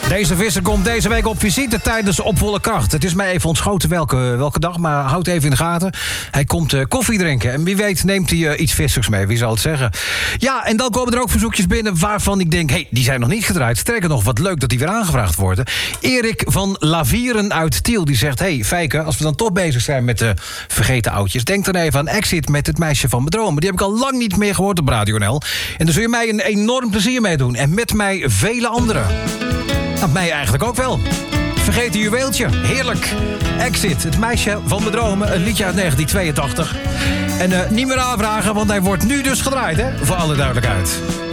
Deze visser komt deze week op visite tijdens Op Volle Kracht. Het is mij even ontschoten welke dag, maar houd even in de gaten. Hij komt koffie drinken en wie weet neemt hij iets vissers mee, wie zal het zeggen. Ja, en dan komen er ook verzoekjes binnen waarvan ik denk... die zijn nog niet gedraaid. Sterker nog, wat leuk dat die weer aangevraagd worden. Erik van Lavieren uit Tiel, die zegt... Fijke, als we dan toch bezig zijn met de vergeten oudjes... denk dan even aan Exit met Het Meisje van mijn dromen. Die heb ik al lang niet meer gehoord op Radio NL. En daar zul je mij een enorm plezier mee doen. En met mij vele anderen. Nou, mij eigenlijk ook wel. Vergeten juweeltje, heerlijk. Exit, Het Meisje van mijn dromen, een liedje uit 1982. En niet meer aanvragen, want hij wordt nu dus gedraaid, hè? Voor alle duidelijkheid.